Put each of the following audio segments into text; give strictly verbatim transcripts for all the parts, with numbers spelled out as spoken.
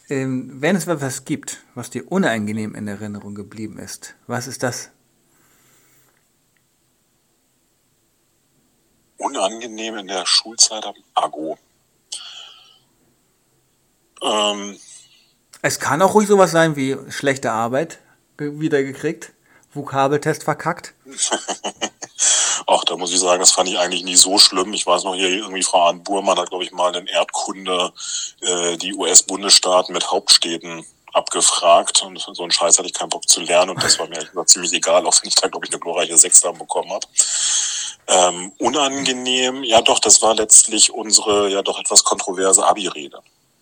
Ähm, wenn es etwas gibt, was dir unangenehm in Erinnerung geblieben ist, was ist das? Unangenehm in der Schulzeit am Aggo. Ähm, Es kann auch ruhig sowas sein wie schlechte Arbeit ge- wiedergekriegt, Vokabeltest verkackt. Ach, da muss ich sagen, das fand ich eigentlich nie so schlimm. Ich weiß noch, hier irgendwie Frau Arndt Burmann hat, glaube ich, mal in Erdkunde äh, die U S-Bundesstaaten mit Hauptstädten abgefragt. Und so einen Scheiß hatte ich keinen Bock zu lernen. Und das war mir eigentlich noch ziemlich egal, auch wenn ich da, glaube ich, eine glorreiche Sechs dann bekommen habe. Ähm, unangenehm, ja doch, das war letztlich unsere ja doch etwas kontroverse Abi-Rede.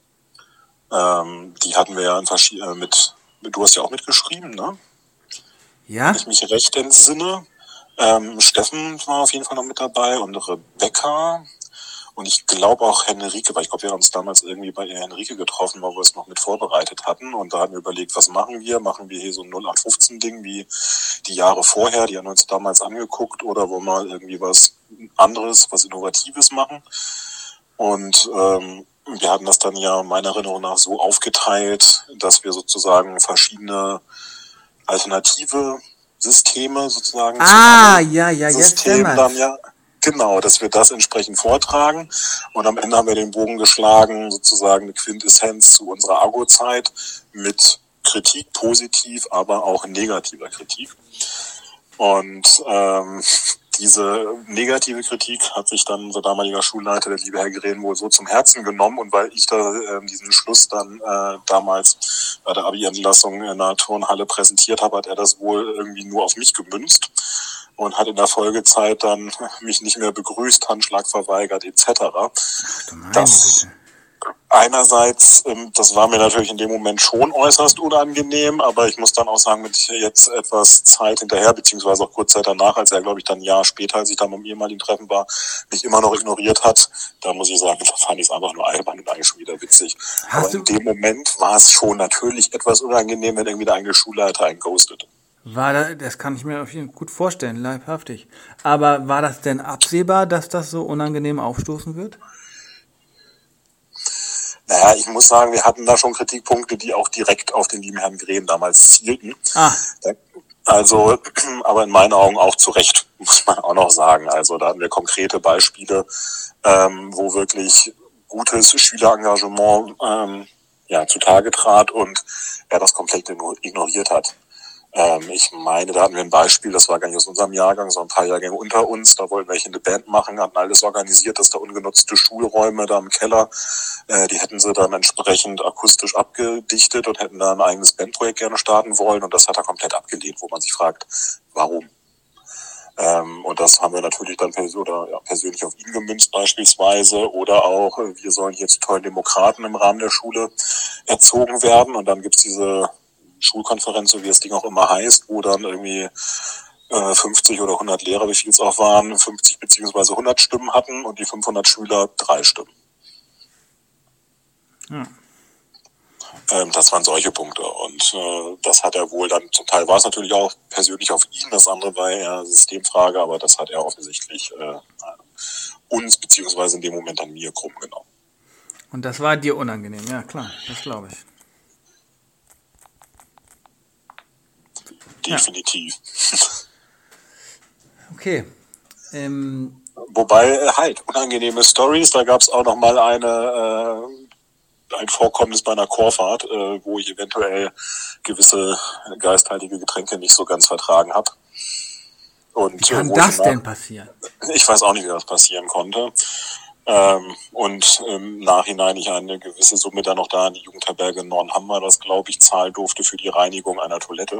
Ähm, die hatten wir ja in verschi- äh, mit, du hast ja auch mitgeschrieben, ne? Ja? Wenn ich mich recht entsinne. Ähm, Steffen war auf jeden Fall noch mit dabei und Rebecca und ich glaube auch Henrike, weil ich glaube, wir haben uns damals irgendwie bei Henrike getroffen, weil wir es noch mit vorbereitet hatten und da haben wir überlegt, was machen wir? Machen wir hier so ein null acht fünfzehn Ding wie die Jahre vorher, die haben wir uns damals angeguckt oder wollen wir irgendwie was anderes, was Innovatives machen? Und ähm, wir hatten das dann ja meiner Erinnerung nach so aufgeteilt, dass wir sozusagen verschiedene alternative Systeme sozusagen Ah, zu ja, ja, jetzt System dann dämmert's. ja, genau, dass wir das entsprechend vortragen und am Ende haben wir den Bogen geschlagen, sozusagen eine Quintessenz zu unserer Argo-Zeit mit Kritik, positiv, aber auch negativer Kritik. Und ähm, diese negative Kritik hat sich dann unser damaliger Schulleiter, der liebe Herr Gren, wohl so zum Herzen genommen. Und weil ich da äh, diesen Schluss dann äh, damals bei der Abi-Entlassung in der Turnhalle präsentiert habe, hat er das wohl irgendwie nur auf mich gemünzt und hat in der Folgezeit dann mich nicht mehr begrüßt, Handschlag verweigert et cetera. Das einerseits, ähm, das war mir natürlich in dem Moment schon äußerst unangenehm, aber ich muss dann auch sagen, mit jetzt etwas Zeit hinterher, beziehungsweise auch kurz Zeit danach, als er, glaube ich, dann ein Jahr später, als ich dann beim ehemaligen Treffen war, mich immer noch ignoriert hat, da muss ich sagen, da fand ich es einfach nur albern und eigentlich schon wieder witzig. Hast Aber in du- dem Moment war es schon natürlich etwas unangenehm, wenn irgendwie der eigene Schulleiter einen ghostet. War da, das kann ich mir auf jeden Fall gut vorstellen, leibhaftig. Aber war das denn absehbar, dass das so unangenehm aufstoßen wird? Naja, ich muss sagen, wir hatten da schon Kritikpunkte, die auch direkt auf den lieben Herrn Green damals zielten. Ah. Also, aber in meinen Augen auch zu Recht, muss man auch noch sagen. Also da hatten wir konkrete Beispiele, ähm, wo wirklich gutes Schülerengagement ähm, ja, zutage trat und er das komplett ignoriert hat. Ähm, ich meine, da hatten wir ein Beispiel, das war gar nicht aus unserem Jahrgang, sondern ein paar Jahrgänge unter uns. Da wollten welche eine Band machen, hatten alles organisiert, dass da ungenutzte Schulräume da im Keller, äh, die hätten sie dann entsprechend akustisch abgedichtet und hätten da ein eigenes Bandprojekt gerne starten wollen. Und das hat er komplett abgelehnt, wo man sich fragt, warum? Ähm, und das haben wir natürlich dann pers- oder, ja, persönlich auf ihn gemünzt beispielsweise. Oder auch, äh, wir sollen hier zu tollen Demokraten im Rahmen der Schule erzogen werden. Und dann gibt's diese Schulkonferenz, so wie das Ding auch immer heißt, wo dann irgendwie äh, fünfzig oder hundert Lehrer, wie viel es auch waren, fünfzig beziehungsweise hundert Stimmen hatten und die fünfhundert Schüler drei Stimmen. Ja. Ähm, das waren solche Punkte und äh, das hat er wohl dann, zum Teil war es natürlich auch persönlich auf ihn, das andere war eher Systemfrage, aber das hat er offensichtlich äh, uns beziehungsweise in dem Moment an mir krumm genommen. Und das war dir unangenehm, ja klar, das glaube ich. Definitiv. Ja. Okay. Ähm, Wobei, äh, halt, unangenehme Stories, da gab es auch noch mal eine, äh, ein Vorkommnis bei einer Chorfahrt, äh, wo ich eventuell gewisse geisthaltige Getränke nicht so ganz vertragen habe. wie kann äh, das nach- denn passieren? Ich weiß auch nicht, wie das passieren konnte. Ähm, und im Nachhinein ich eine gewisse Summe dann noch da in die Jugendherberge Nornhammer, das glaube ich, zahlen durfte für die Reinigung einer Toilette.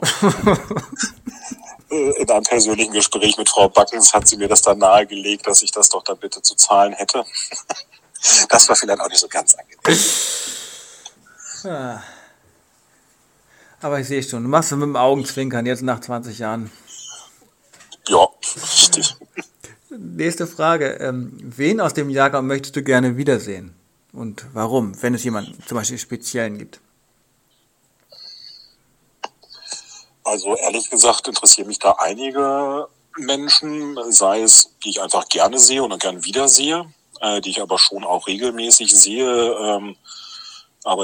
Äh, In einem persönlichen Gespräch mit Frau Backens hat sie mir das dann nahegelegt, dass ich das doch dann bitte zu zahlen hätte. Das war vielleicht auch nicht so ganz angenehm. Ja. Aber ich sehe schon, du machst es mit dem Augenzwinkern jetzt nach zwanzig Jahren. Ja, richtig. Nächste Frage. Ähm, wen aus dem Jahrgang möchtest du gerne wiedersehen? Und warum, wenn es jemanden zum Beispiel speziellen gibt? Also ehrlich gesagt interessieren mich da einige Menschen, sei es, die ich einfach gerne sehe und gern wiedersehe, äh, die ich aber schon auch regelmäßig sehe. Ähm,